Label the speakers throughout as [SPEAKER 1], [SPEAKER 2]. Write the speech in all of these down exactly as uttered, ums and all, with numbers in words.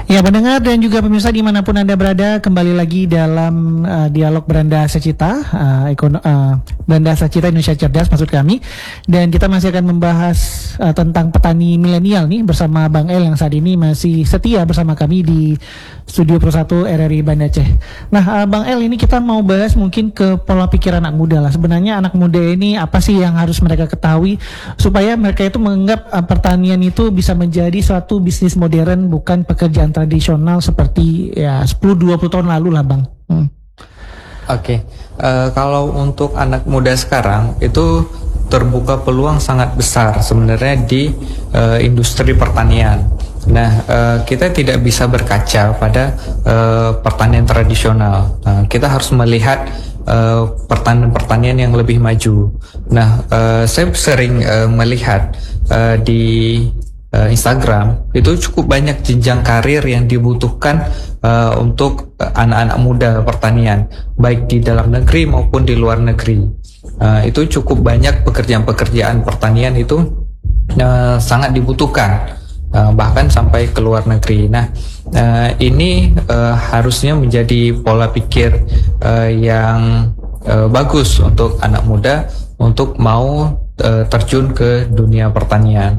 [SPEAKER 1] Ya, pendengar dan juga pemirsa dimanapun Anda berada, kembali lagi dalam uh, dialog Beranda Secita, uh, ekono, uh, Beranda Secita Indonesia Cerdas maksud kami. Dan kita masih akan membahas uh, tentang petani milenial nih bersama Bang El yang saat ini masih setia bersama kami di Studio Pro satu R R I Banda Aceh. Nah, uh, Bang El, ini kita mau bahas mungkin ke pola pikir anak muda lah. Sebenarnya anak muda ini apa sih yang harus mereka ketahui supaya mereka itu menganggap uh, pertanian itu bisa menjadi suatu bisnis modern, bukan pekerjaan tradisional seperti ya sepuluh dua puluh tahun lalu lah, Bang. Hmm.
[SPEAKER 2] Oke, okay. uh, kalau untuk anak muda sekarang itu terbuka peluang sangat besar sebenarnya di uh, industri pertanian. Nah, uh, kita tidak bisa berkaca pada uh, pertanian tradisional. Uh, kita harus melihat uh, pertanian-pertanian yang lebih maju. Nah, uh, saya sering uh, melihat uh, di Uh, Instagram itu cukup banyak jenjang karir yang dibutuhkan uh, untuk uh, anak-anak muda pertanian, baik di dalam negeri maupun di luar negeri. Uh, itu cukup banyak pekerjaan-pekerjaan pertanian itu uh, sangat dibutuhkan, uh, bahkan sampai ke luar negeri. Nah, uh, ini uh, harusnya menjadi pola pikir uh, yang uh, bagus untuk anak muda untuk mau uh, terjun ke dunia pertanian.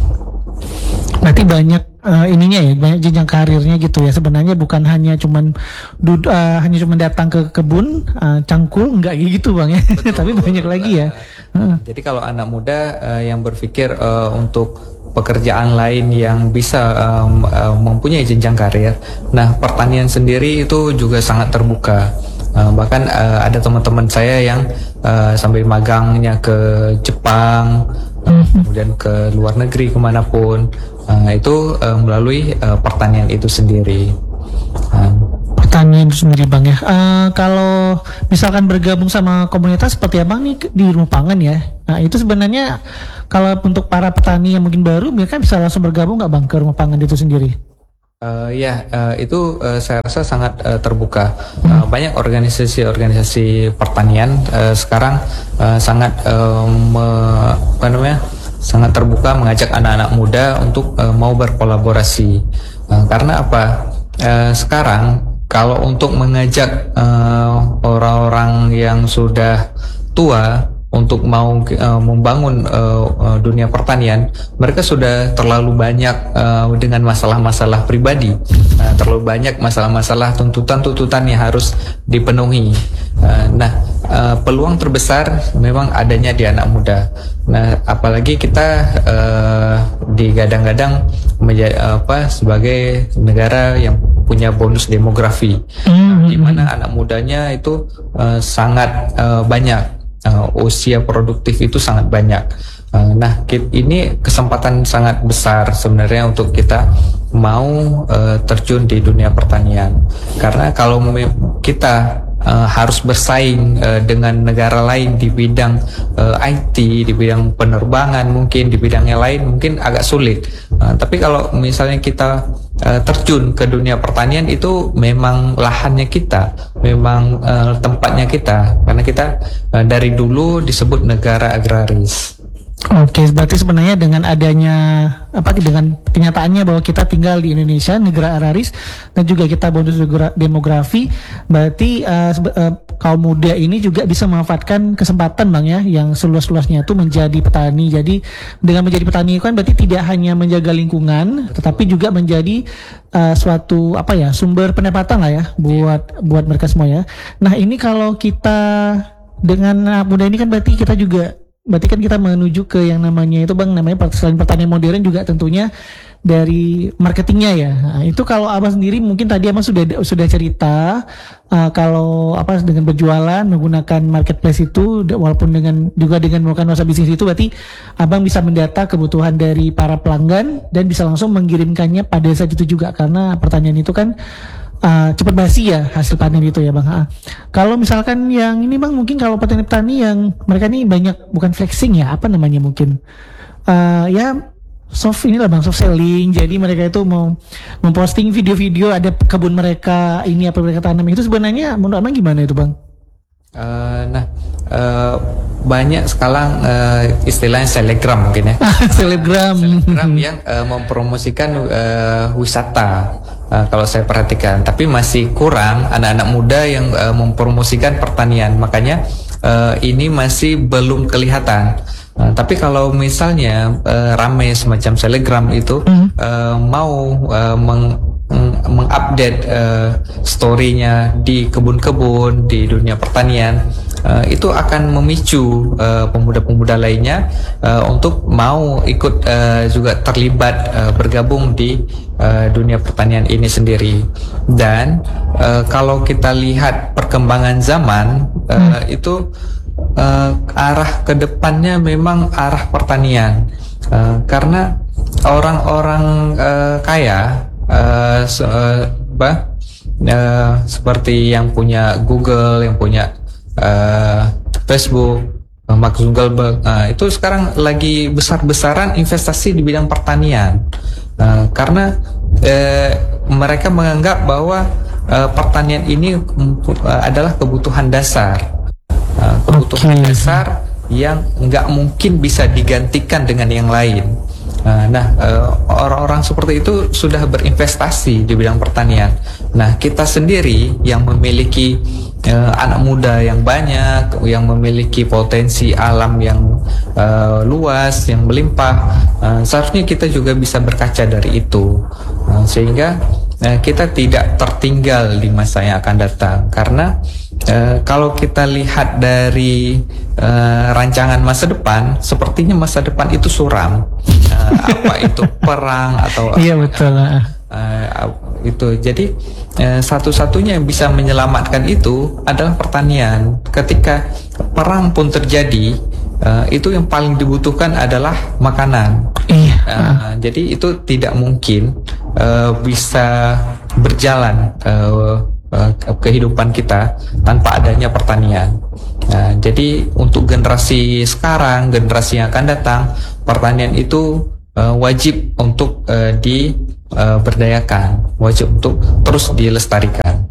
[SPEAKER 1] Berarti banyak uh, ininya ya, banyak jenjang karirnya gitu ya. Sebenarnya bukan hanya cuman dud, uh, hanya cuman datang ke kebun uh, cangkul, enggak gitu Bang ya.
[SPEAKER 2] Betul,
[SPEAKER 1] tapi
[SPEAKER 2] betul,
[SPEAKER 1] banyak
[SPEAKER 2] betul,
[SPEAKER 1] lagi ya.
[SPEAKER 2] Uh. Jadi kalau anak muda uh, yang berpikir uh, untuk pekerjaan lain yang bisa um, uh, mempunyai jenjang karir, nah pertanian sendiri itu juga sangat terbuka. Uh, bahkan uh, ada teman-teman saya yang uh, sampai magangnya ke Jepang, uh, kemudian ke luar negeri kemanapun, uh, itu uh, melalui uh, pertanian itu sendiri. Uh.
[SPEAKER 1] Pertanian itu sendiri Bang ya. Uh, kalau misalkan bergabung sama komunitas seperti Abang nih di Rumah Pangan ya, nah itu sebenarnya kalau untuk para petani yang mungkin baru, mereka bisa langsung bergabung nggak Bang ke Rumah Pangan itu sendiri?
[SPEAKER 2] Uh, ya, uh, itu uh, saya rasa sangat uh, terbuka. Uh, banyak organisasi-organisasi pertanian uh, sekarang uh, sangat uh, me, apa namanya, sangat terbuka mengajak anak-anak muda untuk uh, mau berkolaborasi. Uh, karena apa? Uh, sekarang kalau untuk mengajak uh, orang-orang yang sudah tua untuk mau uh, membangun uh, uh, dunia pertanian, mereka sudah terlalu banyak uh, dengan masalah-masalah pribadi, uh, terlalu banyak masalah-masalah tuntutan-tuntutan yang harus dipenuhi. Uh, nah, uh, peluang terbesar memang adanya di anak muda. Nah, apalagi kita uh, digadang-gadang menjadi uh, apa sebagai negara yang punya bonus demografi, uh, di mana anak mudanya itu uh, sangat uh, banyak. Uh, usia produktif itu sangat banyak. Uh, nah, ini kesempatan sangat besar sebenarnya untuk kita mau uh, terjun di dunia pertanian. Karena kalau kita uh, harus bersaing uh, dengan negara lain di bidang uh, I T, di bidang penerbangan, mungkin di bidang yang lain mungkin agak sulit. Uh, tapi kalau misalnya kita uh, terjun ke dunia pertanian, itu memang lahannya kita, memang uh, tempatnya kita, karena kita uh, dari dulu disebut negara agraris.
[SPEAKER 1] Oke, berarti sebenarnya dengan adanya apa dengan kenyataannya bahwa kita tinggal di Indonesia, negara agraris, dan juga kita bonus demografi, berarti uh, uh, kaum muda ini juga bisa memanfaatkan kesempatan Bang ya, yang seluas-luasnya itu menjadi petani. Jadi dengan menjadi petani kan berarti tidak hanya menjaga lingkungan, tetapi juga menjadi uh, suatu apa ya, sumber pendapatan lah ya buat buat mereka semua ya. Nah, ini kalau kita dengan anak muda ini kan berarti kita juga Berarti kan kita menuju ke yang namanya itu Bang, namanya selain pertanian modern juga tentunya dari marketingnya ya. Nah, itu kalau Abang sendiri mungkin tadi Abang sudah sudah cerita uh, kalau apa dengan berjualan menggunakan marketplace itu, walaupun dengan juga dengan melakukan usaha bisnis itu, berarti Abang bisa mendata kebutuhan dari para pelanggan dan bisa langsung mengirimkannya pada saat itu juga, karena pertanian itu kan Uh, cepat basi ya hasil panen itu ya Bang. Uh, kalau misalkan yang ini Bang, mungkin kalau petani-petani yang mereka ini banyak bukan flexing ya, apa namanya mungkin uh, ya soft inilah Bang, soft selling. Jadi mereka itu mau memposting video-video ada kebun mereka, ini apa mereka tanam, itu sebenarnya menurut Abang gimana itu Bang?
[SPEAKER 2] Uh, nah, uh, banyak sekarang uh, istilahnya selebgram mungkin ya.
[SPEAKER 1] Selebgram.
[SPEAKER 2] Selebgram yang uh, mempromosikan uh, wisata. uh, kalau saya perhatikan. Tapi masih kurang anak-anak muda yang uh, mempromosikan pertanian. Makanya uh, ini masih belum kelihatan. Uh, tapi kalau misalnya uh, ramai semacam Telegram itu mm. uh, mau uh, meng, mengupdate uh, story-nya di kebun-kebun di dunia pertanian, uh, itu akan memicu uh, pemuda-pemuda lainnya uh, untuk mau ikut uh, juga terlibat uh, bergabung di uh, dunia pertanian ini sendiri. Dan uh, kalau kita lihat perkembangan zaman, uh, hmm. itu Uh, arah kedepannya memang arah pertanian, uh, karena orang-orang uh, kaya uh, se uh, bah, uh, seperti yang punya Google, yang punya uh, Facebook, uh, Mark Zuckerberg, uh, itu sekarang lagi besar-besaran investasi di bidang pertanian, uh, karena uh, mereka menganggap bahwa uh, pertanian ini uh, adalah kebutuhan dasar. Uh, kebutuhan okay. dasar yang nggak mungkin bisa digantikan dengan yang lain. Uh, nah, orang-orang uh, seperti itu sudah berinvestasi di bidang pertanian. Nah, kita sendiri yang memiliki uh, anak muda yang banyak, yang memiliki potensi alam yang uh, luas, yang melimpah, uh, seharusnya kita juga bisa berkaca dari itu, uh, sehingga uh, kita tidak tertinggal di masa yang akan datang. Karena Uh, kalau kita lihat dari uh, rancangan masa depan, sepertinya masa depan itu suram. Uh, apa itu perang atau
[SPEAKER 1] iya betul.
[SPEAKER 2] Uh, uh, itu jadi uh, satu-satunya yang bisa menyelamatkan itu adalah pertanian. Ketika perang pun terjadi, uh, itu yang paling dibutuhkan adalah makanan.
[SPEAKER 1] Iya.
[SPEAKER 2] Uh, jadi itu tidak mungkin uh, bisa berjalan Uh, kehidupan kita tanpa adanya pertanian. Nah, jadi untuk generasi sekarang, generasi yang akan datang, pertanian itu uh, wajib untuk uh, diberdayakan, uh, wajib untuk terus dilestarikan.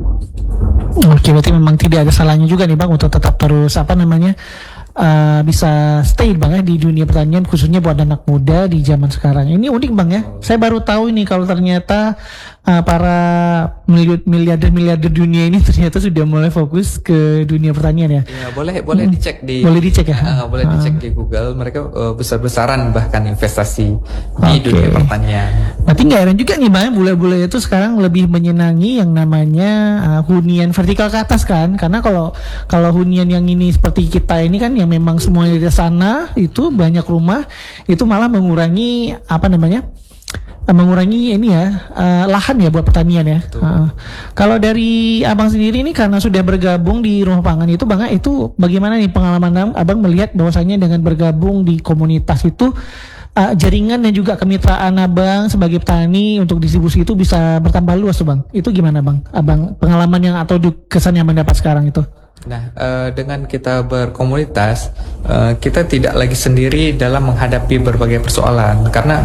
[SPEAKER 1] Oke, berarti memang tidak ada salahnya juga nih Bang untuk tetap terus apa namanya uh, bisa stay Bang ya di dunia pertanian, khususnya buat anak muda di zaman sekarang. Ini unik Bang ya. Saya baru tahu ini kalau ternyata uh, para miliarder-miliarder dunia ini ternyata sudah mulai fokus ke dunia pertanian ya.
[SPEAKER 2] Ya boleh boleh hmm. dicek di
[SPEAKER 1] boleh dicek ya.
[SPEAKER 2] Uh, boleh uh. dicek di Google. Mereka uh, besar-besaran bahkan investasi di okay. dunia pertanian.
[SPEAKER 1] Berarti nggak heran juga nih Bang, bule-bule itu sekarang lebih menyenangi yang namanya uh, hunian vertikal ke atas kan? Karena kalau kalau hunian yang ini seperti kita ini kan yang memang semuanya di sana itu banyak rumah, itu malah mengurangi apa namanya? mengurangi ini ya uh, lahan ya buat pertanian ya. Uh, kalau dari Abang sendiri ini karena sudah bergabung di Rumah Pangan itu Bang, itu bagaimana nih pengalaman Abang melihat bahwasanya dengan bergabung di komunitas itu uh, jaringan dan juga kemitraan Abang sebagai petani untuk distribusi itu bisa bertambah luas tuh Bang. Itu gimana Bang? Abang pengalaman yang atau kesan yang mendapat sekarang itu?
[SPEAKER 2] Nah, uh, dengan kita berkomunitas, uh, kita tidak lagi sendiri dalam menghadapi berbagai persoalan, karena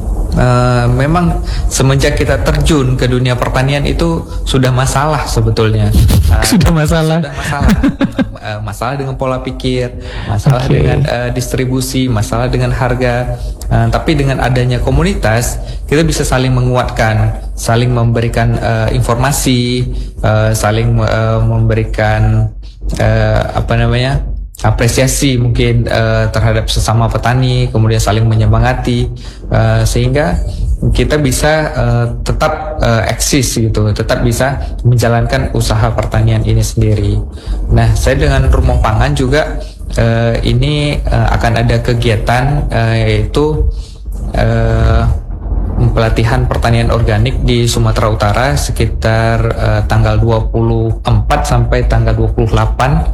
[SPEAKER 2] Uh, memang semenjak kita terjun ke dunia pertanian itu sudah masalah sebetulnya. Uh,
[SPEAKER 1] sudah masalah.
[SPEAKER 2] Sudah masalah. uh, masalah dengan pola pikir, masalah okay. dengan uh, distribusi, masalah dengan harga. Uh, tapi dengan adanya komunitas, kita bisa saling menguatkan, saling memberikan uh, informasi, uh, saling uh, memberikan uh, apa namanya? apresiasi mungkin uh, terhadap sesama petani, kemudian saling menyemangati, uh, sehingga kita bisa uh, tetap uh, eksis gitu, tetap bisa menjalankan usaha pertanian ini sendiri. Nah, saya dengan Rumah Pangan juga uh, ini uh, akan ada kegiatan uh, yaitu uh, pelatihan pertanian organik di Sumatera Utara sekitar uh, tanggal dua puluh empat sampai tanggal dua puluh delapan.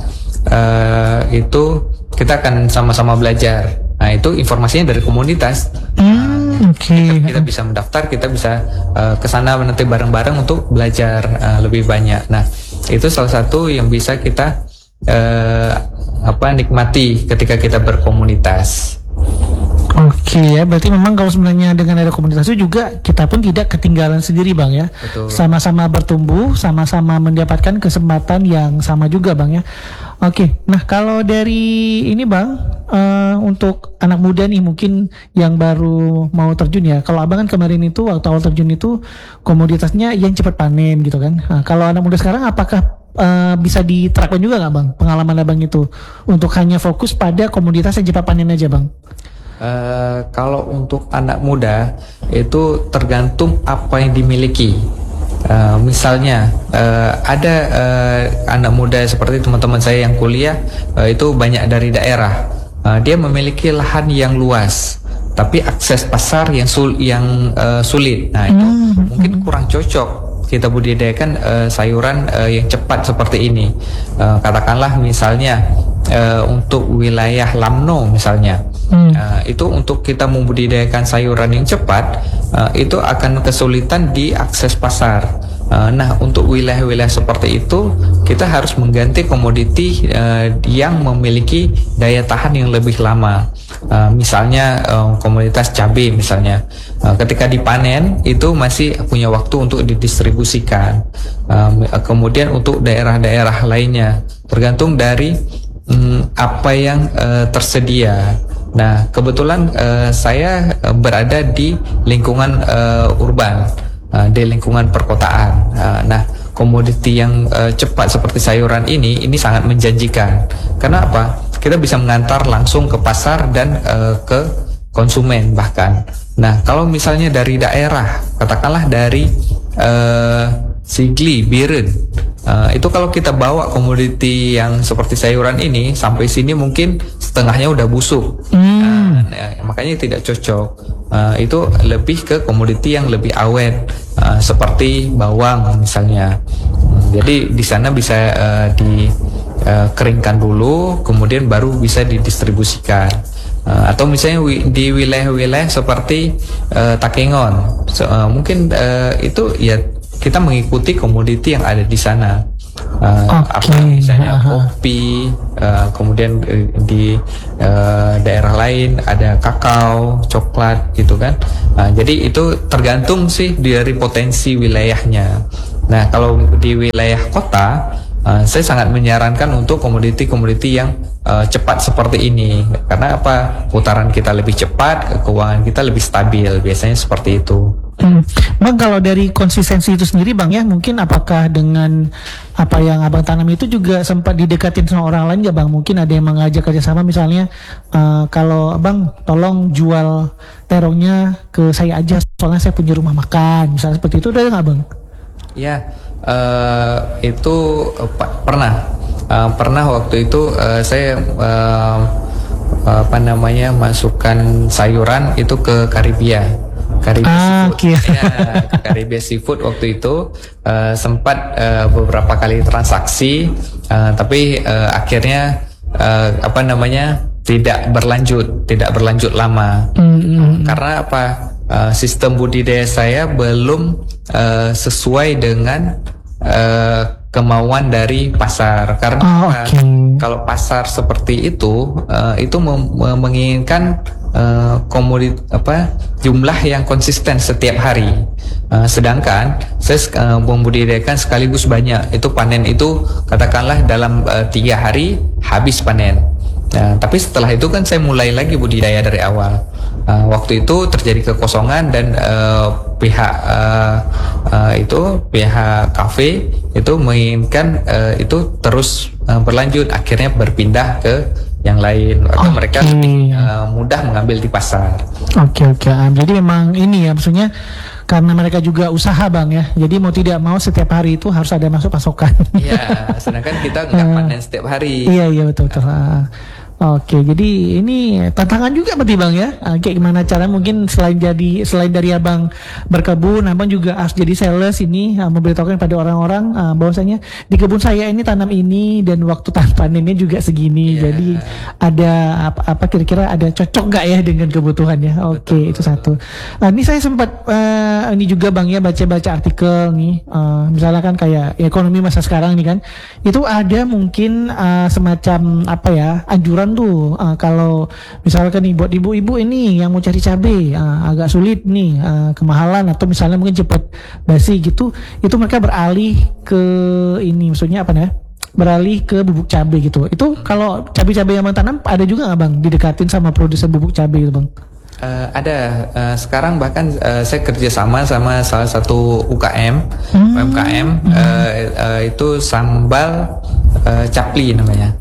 [SPEAKER 2] Uh, itu kita akan sama-sama belajar. Nah, itu informasinya dari komunitas.
[SPEAKER 1] Hmm, Oke. Okay.
[SPEAKER 2] Kita, kita bisa mendaftar, kita bisa uh, ke sana nanti bareng-bareng untuk belajar uh, lebih banyak. Nah, itu salah satu yang bisa kita uh, apa nikmati ketika kita berkomunitas.
[SPEAKER 1] Oke ya, berarti memang kalau sebenarnya dengan ada komunitas itu juga kita pun tidak ketinggalan sendiri bang ya.
[SPEAKER 2] Betul.
[SPEAKER 1] Sama-sama bertumbuh, sama-sama mendapatkan kesempatan yang sama juga bang ya. Oke, nah kalau dari ini bang, uh, untuk anak muda nih mungkin yang baru mau terjun ya. Kalau abang kan kemarin itu waktu awal terjun itu komoditasnya yang cepat panen gitu kan. Nah, kalau anak muda sekarang apakah uh, bisa diterapkan juga nggak bang pengalaman abang itu untuk hanya fokus pada komoditas yang cepat panen aja bang?
[SPEAKER 2] Uh, kalau untuk anak muda itu tergantung apa yang dimiliki. Uh, misalnya uh, ada uh, anak muda seperti teman-teman saya yang kuliah uh, itu banyak dari daerah. Uh, dia memiliki lahan yang luas, tapi akses pasar yang sul yang uh, sulit. Nah itu mm-hmm. mungkin kurang cocok kita budidayakan uh, sayuran uh, yang cepat seperti ini. Uh, katakanlah misalnya uh, untuk wilayah Lamno misalnya. Hmm. Uh, itu untuk kita membudidayakan sayuran yang cepat uh, itu akan kesulitan di akses pasar. Uh, nah untuk wilayah-wilayah seperti itu kita harus mengganti komoditi uh, yang memiliki daya tahan yang lebih lama. Uh, misalnya uh, komoditas cabai misalnya, uh, ketika dipanen itu masih punya waktu untuk didistribusikan. Uh, kemudian untuk daerah-daerah lainnya tergantung dari um, apa yang uh, tersedia. Nah, kebetulan uh, saya uh, berada di lingkungan uh, urban, uh, di lingkungan perkotaan. Uh, nah, komoditi yang uh, cepat seperti sayuran ini, ini sangat menjanjikan. Karena apa? Kita bisa mengantar langsung ke pasar dan uh, ke konsumen bahkan. Nah, kalau misalnya dari daerah, katakanlah dari uh, Sigli, Biren, uh, itu kalau kita bawa komoditi yang seperti sayuran ini sampai sini mungkin setengahnya udah busuk. Hmm. Nah, makanya tidak cocok. Uh, itu lebih ke komoditi yang lebih awet, uh, seperti bawang misalnya. Hmm, jadi di sana bisa uh, dikeringkan uh, dulu, kemudian baru bisa didistribusikan. Uh, atau misalnya wi di wilayah-wilayah seperti uh, Takengon, so, uh, mungkin uh, itu ya kita mengikuti komoditi yang ada di sana. Uh,
[SPEAKER 1] okay.
[SPEAKER 2] Apa misalnya kopi, uh, kemudian uh, di uh, daerah lain ada kakao, coklat gitu kan. Uh, jadi itu tergantung sih dari potensi wilayahnya. Nah kalau di wilayah kota, uh, saya sangat menyarankan untuk komoditi-komoditi yang uh, cepat seperti ini. Karena apa? Putaran kita lebih cepat, keuangan kita lebih stabil. Biasanya seperti itu.
[SPEAKER 1] Hmm. Bang, kalau dari konsistensi itu sendiri bang ya, mungkin apakah dengan apa yang abang tanam itu juga sempat didekatin sama orang lain ya bang? Mungkin ada yang mengajak kerjasama misalnya, uh, kalau abang tolong jual terongnya ke saya aja, soalnya saya punya rumah makan, misalnya seperti itu, ada nggak bang?
[SPEAKER 2] Ya, uh, itu uh, pernah, uh, pernah waktu itu uh, saya uh, apa namanya masukkan sayuran itu ke Karibia. Karibia
[SPEAKER 1] ah,
[SPEAKER 2] Seafood,
[SPEAKER 1] okay.
[SPEAKER 2] ya, Karibia Seafood waktu itu uh, sempat uh, beberapa kali transaksi, uh, tapi uh, akhirnya uh, apa namanya tidak berlanjut, tidak berlanjut lama. Mm-hmm. Karena apa? Uh, sistem budidaya saya belum uh, sesuai dengan uh, kemauan dari pasar. Karena
[SPEAKER 1] oh, okay.
[SPEAKER 2] uh, kalau pasar seperti itu, uh, itu mem- menginginkan Uh, komodit apa jumlah yang konsisten setiap hari, uh, sedangkan saya uh, membudidayakan sekaligus banyak. Itu panen itu katakanlah dalam uh, tiga hari habis panen. Nah, tapi setelah itu kan saya mulai lagi budidaya dari awal. Uh, waktu itu terjadi kekosongan dan uh, pihak uh, uh, itu pihak kafe itu menginginkan uh, itu terus uh, berlanjut, akhirnya berpindah ke yang lain atau okay. mereka lebih uh, mudah mengambil di pasar.
[SPEAKER 1] Oke okay, oke. Okay. Um, jadi memang ini ya maksudnya karena mereka juga usaha bang ya. Jadi mau tidak mau setiap hari itu harus ada masuk pasokan. Iya.
[SPEAKER 2] Sedangkan kita nggak panen setiap hari.
[SPEAKER 1] Iya iya betul betul. Uh, Oke, jadi ini tantangan juga berarti bang ya. Oke, gimana cara mungkin selain jadi selain dari abang berkebun, abang juga harus jadi sales ini uh, memberitahukan pada orang-orang uh, bahwasanya di kebun saya ini tanam ini dan waktu tanam panennya juga segini. Yeah. Jadi ada apa, apa kira-kira ada cocok nggak ya dengan kebutuhannya? Oke, betul, itu satu. Nah, ini saya sempat uh, ini juga bang ya baca-baca artikel nih, uh, misalnya kan kayak ekonomi masa sekarang nih kan, itu ada mungkin uh, semacam apa ya anjuran kebutuhan tuh. Uh, kalau misalkan nih buat ibu-ibu ini yang mau cari cabai uh, agak sulit nih, uh, kemahalan atau misalnya mungkin cepat basi gitu, itu mereka beralih ke ini, maksudnya apa ya? Beralih ke bubuk cabai gitu. Itu kalau cabai-cabai yang abang tanam ada juga nggak bang didekatin sama produsen bubuk cabai itu bang?
[SPEAKER 2] Uh, ada uh, sekarang bahkan uh, saya kerjasama sama salah satu U K M, hmm. U M K M hmm. uh, uh, itu sambal uh, capli namanya.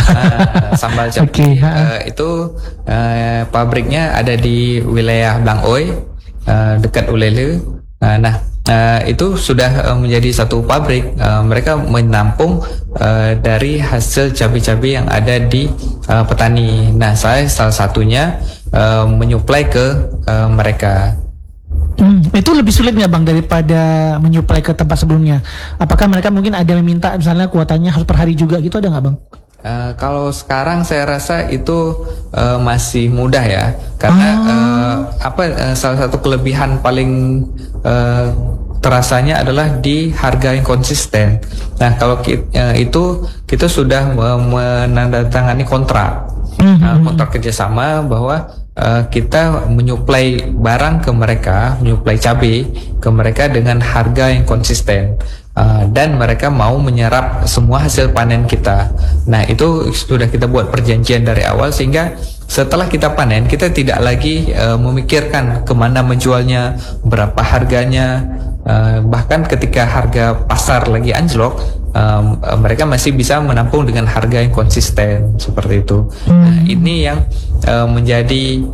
[SPEAKER 2] uh, sambal capli okay. uh, itu uh, pabriknya ada di wilayah Blangoy uh, dekat Ulele. Uh, nah uh, itu sudah uh, menjadi satu pabrik. Uh, mereka menampung uh, dari hasil cabai-cabai yang ada di uh, petani. Nah saya salah satunya Uh, menyuplai ke uh, mereka.
[SPEAKER 1] Hmm, itu lebih sulit nggak bang daripada menyuplai ke tempat sebelumnya? Apakah mereka mungkin ada yang minta misalnya kuotanya harus per hari juga gitu, ada nggak bang?
[SPEAKER 2] Uh, kalau sekarang saya rasa itu uh, masih mudah ya, karena oh. uh, apa uh, salah satu kelebihan paling uh, terasanya adalah di harga yang konsisten. Nah kalau kita, uh, itu kita sudah menandatangani kontrak. Uh, kontrak kerjasama bahwa uh, kita menyuplai barang ke mereka, menyuplai cabai ke mereka dengan harga yang konsisten, uh, dan mereka mau menyerap semua hasil panen kita. Nah itu sudah kita buat perjanjian dari awal, sehingga setelah kita panen kita tidak lagi uh, memikirkan kemana menjualnya, berapa harganya. Uh, bahkan ketika harga pasar lagi anjlok, um, uh, mereka masih bisa menampung dengan harga yang konsisten seperti itu. Hmm. Nah, ini yang uh, menjadi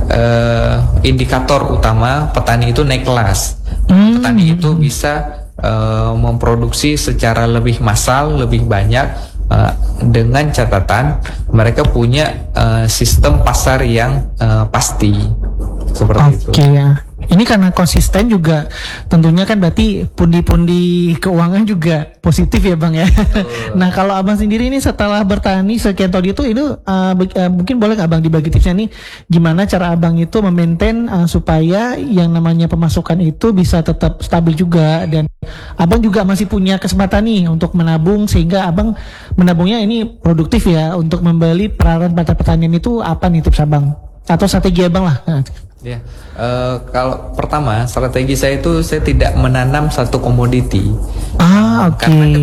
[SPEAKER 2] uh, indikator utama petani itu naik kelas. Hmm. Petani itu bisa uh, memproduksi secara lebih massal, lebih banyak, uh, dengan catatan mereka punya uh, sistem pasar yang uh, pasti seperti okay, itu. Oke
[SPEAKER 1] ya. Ini karena konsisten juga tentunya kan berarti pundi-pundi keuangan juga positif ya bang ya. Oh. Nah kalau abang sendiri ini setelah bertani sekian tahun itu, itu uh, uh, mungkin boleh nggak abang dibagi tipsnya nih gimana cara abang itu memaintain uh, supaya yang namanya pemasukan itu bisa tetap stabil juga, dan abang juga masih punya kesempatan nih untuk menabung sehingga abang menabungnya ini produktif ya untuk membeli peralatan pertanian. Itu apa nih tips abang atau strategi abang lah? Nah.
[SPEAKER 2] Ya, uh, kalau pertama strategi saya itu saya tidak menanam satu komoditi.
[SPEAKER 1] Ah, oke. Okay.